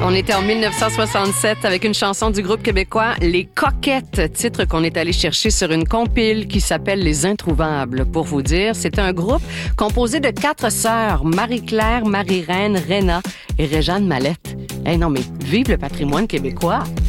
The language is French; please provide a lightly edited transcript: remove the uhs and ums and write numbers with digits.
On était en 1967 avec une chanson du groupe québécois Les Coquettes, titre qu'on est allé chercher sur une compile qui s'appelle Les Introuvables. Pour vous dire, c'est un groupe composé de 4 sœurs, Marie-Claire, Marie-Reine, Réna et Réjeanne Mallette. Eh non, mais vive le patrimoine québécois!